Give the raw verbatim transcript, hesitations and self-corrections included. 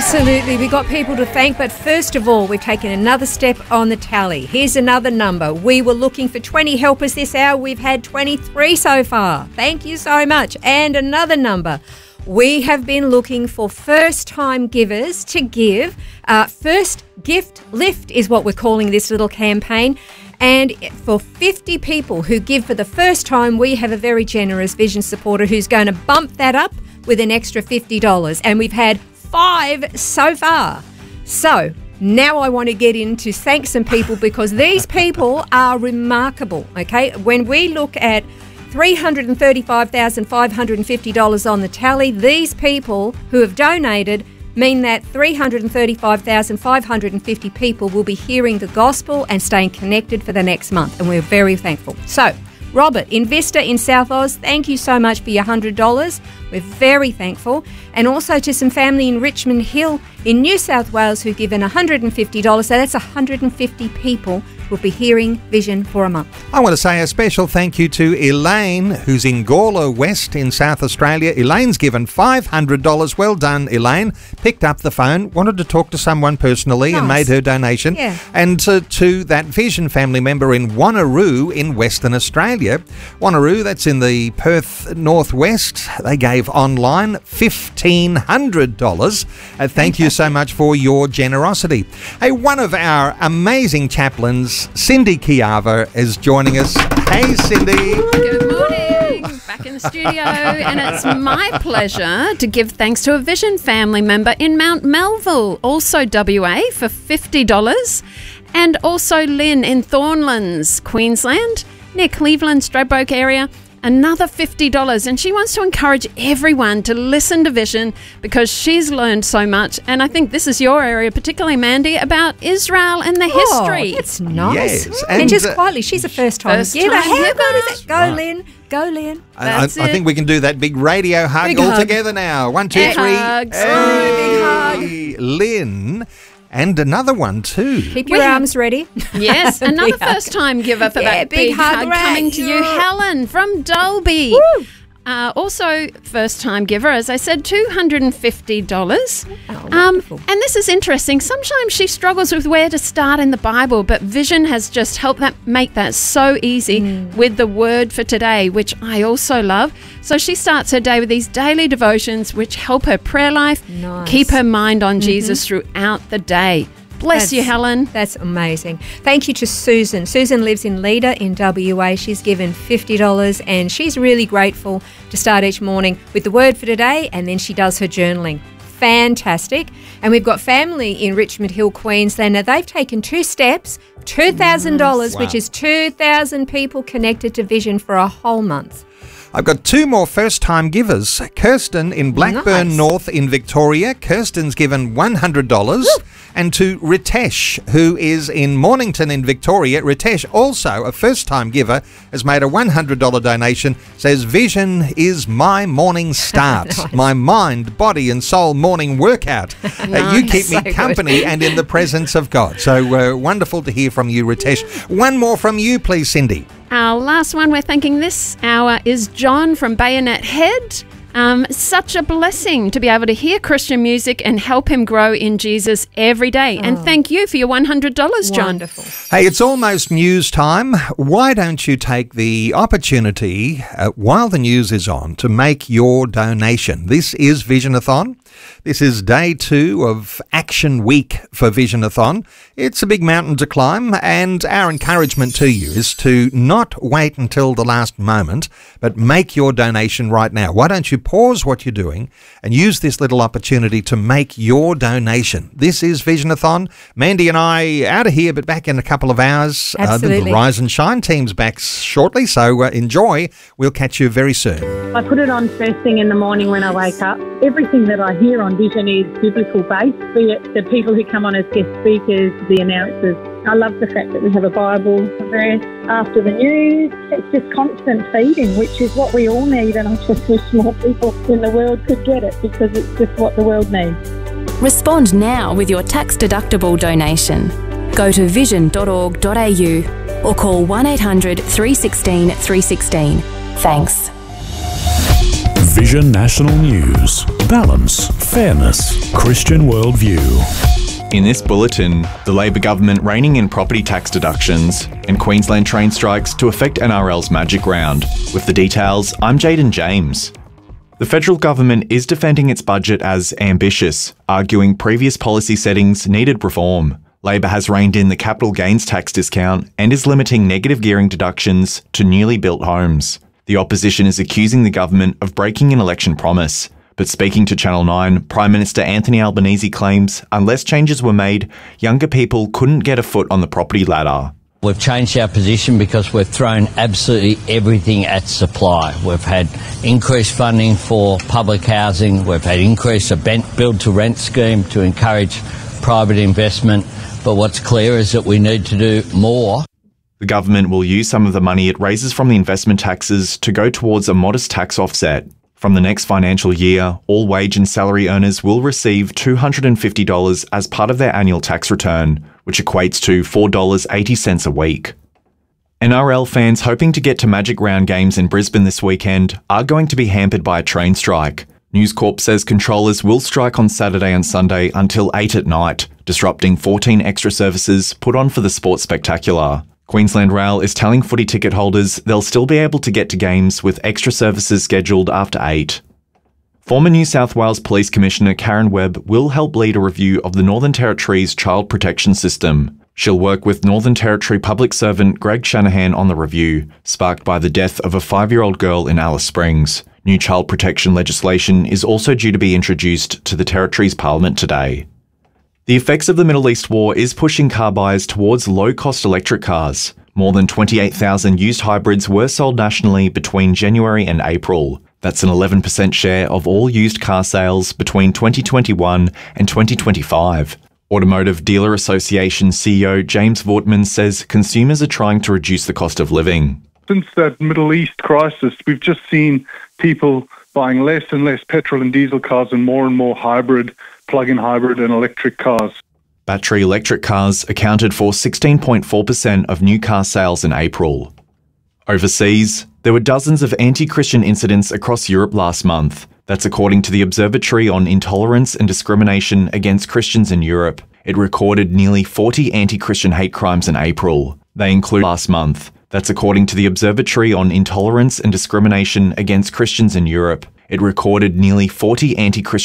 Absolutely. We've got people to thank, but first of all, we've taken another step on the tally. Here's another number. We were looking for twenty helpers this hour. We've had twenty-three so far. Thank you so much. And another number. We have been looking for first-time givers to give. Uh, first gift lift is what we're calling this little campaign. And for fifty people who give for the first time, we have a very generous Vision supporter who's going to bump that up with an extra fifty dollars. And we've had five so far. So now I want to get in to thank some people because these people are remarkable, okay? When we look at three hundred thirty-five thousand five hundred fifty dollars on the tally, these people who have donated mean that three hundred thirty-five thousand five hundred fifty people will be hearing the gospel and staying connected for the next month, and we're very thankful. So, Robert, investor in South Oz, thank you so much for your one hundred dollars. We're very thankful. And also to some family in Richmond Hill in New South Wales who've given one hundred fifty dollars. So that's one hundred fifty people will be hearing Vision for a month. I want to say a special thank you to Elaine, who's in Gawler West in South Australia. Elaine's given five hundred dollars. Well done, Elaine. Picked up the phone, wanted to talk to someone personally nice. and made her donation. Yeah. And to, to that Vision family member in Wanneroo in Western Australia. Wanneroo, that's in the Perth Northwest. They gave online fifteen hundred dollars. Uh, thank you so much for your generosity. Hey, one of our amazing chaplains, Cindy Chiava, is joining us. Hey, Cindy. Good morning. Back in the studio, and it's my pleasure to give thanks to a Vision family member in Mount Melville, also W A, for fifty dollars, and also Lynn in Thornlands, Queensland, near Cleveland, Stradbroke area, another fifty dollars. And she wants to encourage everyone to listen to Vision because she's learned so much. And I think this is your area, particularly Mandy, about Israel and the oh, history. That's nice. Yes, and, and just uh, quietly, she's a first-time first giver. time How giver. good is it? Go, Right. Lynn. Go, Lynn. I, I, I That's it. think we can do that big radio hug Big all hug. together now. One, two, Big three. hugs. Oh, big Hey, Lynn. And another one too. Keep your We have- arms ready. Yes, another Big hug. first-time giver for Yeah, that big big, hug, hug, right. coming to you, Yeah. Helen from Dolby. Woo. Uh, also, first-time giver, as I said, two hundred fifty dollars. Oh, um, wonderful. and this is interesting. Sometimes she struggles with where to start in the Bible, but Vision has just helped that make that so easy Mm. with the word for today, which I also love. So she starts her day with these daily devotions, which help her prayer life, Nice. keep her mind on Jesus throughout the day. Bless you, That's- Helen. That's amazing. Thank you to Susan. Susan lives in Leader in W A. She's given fifty dollars and she's really grateful to start each morning with the word for today, and then she does her journaling. Fantastic. And we've got family in Richmond Hill, Queensland. Now, they've taken two steps, two thousand dollars, Wow. which is two thousand people connected to Vision for a whole month. I've got two more first-time givers. Kirsten in Blackburn Nice. North in Victoria. Kirsten's given one hundred dollars. And to Ritesh, who is in Mornington in Victoria. Ritesh, also a first-time giver, has made a one hundred dollars donation. Says, Vision is my morning start. Nice. My mind, body and soul morning workout. Uh, you keep me So good. company and in the presence of God. So uh, wonderful to hear from you, Ritesh. One more from you, please, Cindy. Our last one we're thanking this hour is John from Bayonet Head. Um, such a blessing to be able to hear Christian music and help him grow in Jesus every day. And thank you for your one hundred dollars, John. Wonderful. Hey, it's almost news time. Why don't you take the opportunity uh, while the news is on to make your donation? This is Visionathon. This is day two of Action Week for Visionathon. It's a big mountain to climb, and our encouragement to you is to not wait until the last moment, but make your donation right now. Why don't you pause what you're doing and use this little opportunity to make your donation? This is Visionathon. Mandy and I out of here, but back in a couple of hours. Absolutely. Uh, the Rise and Shine team's back shortly, so uh, enjoy. We'll catch you very soon. I put it on first thing in the morning when I wake up. Everything that I hear on Vision is biblical based, be it the people who come on as guest speakers, the announcers. I love the fact that we have a Bible verse after the news. It's just constant feeding, which is what we all need, and I just wish more people in the world could get it because it's just what the world needs. Respond now with your tax-deductible donation. Go to vision dot org dot a u or call one eight hundred three one six three one six. Thanks. Vision National News. Balance, fairness, Christian worldview. In this bulletin, the Labor government reining in property tax deductions and Queensland train strikes to affect N R L's Magic Round. With the details, I'm Jaden James. The federal government is defending its budget as ambitious, arguing previous policy settings needed reform. Labor has reined in the capital gains tax discount and is limiting negative gearing deductions to newly built homes. The opposition is accusing the government of breaking an election promise. But speaking to Channel nine, Prime Minister Anthony Albanese claims unless changes were made, younger people couldn't get a foot on the property ladder. We've changed our position because we've thrown absolutely everything at supply. We've had increased funding for public housing. We've had increase of build-to-rent scheme to encourage private investment. But what's clear is that we need to do more. The government will use some of the money it raises from the investment taxes to go towards a modest tax offset. From the next financial year, all wage and salary earners will receive two hundred fifty dollars as part of their annual tax return, which equates to four dollars eighty a week. N R L fans hoping to get to Magic Round games in Brisbane this weekend are going to be hampered by a train strike. News Corp says controllers will strike on Saturday and Sunday until eight at night, disrupting fourteen extra services put on for the Sports Spectacular. Queensland Rail is telling footy ticket holders they'll still be able to get to games with extra services scheduled after eight. Former New South Wales Police Commissioner Karen Webb will help lead a review of the Northern Territory's child protection system. She'll work with Northern Territory Public Servant Greg Shanahan on the review, sparked by the death of a five-year-old girl in Alice Springs. New child protection legislation is also due to be introduced to the Territory's Parliament today. The effects of the Middle East war is pushing car buyers towards low-cost electric cars. More than twenty-eight thousand used hybrids were sold nationally between January and April. That's an eleven percent share of all used car sales between twenty twenty-one and twenty twenty-five. Automotive Dealer Association C E O James Vortman says consumers are trying to reduce the cost of living. Since that Middle East crisis, we've just seen people buying less and less petrol and diesel cars and more and more hybrid, plug-in hybrid and electric cars. Battery electric cars accounted for sixteen point four percent of new car sales in April. Overseas, there were dozens of anti-Christian incidents across Europe last month. That's according to the Observatory on Intolerance and Discrimination Against Christians in Europe. It recorded nearly forty anti-Christian hate crimes in April. They include last month. That's according to the Observatory on Intolerance and Discrimination Against Christians in Europe. It recorded nearly forty anti-Christian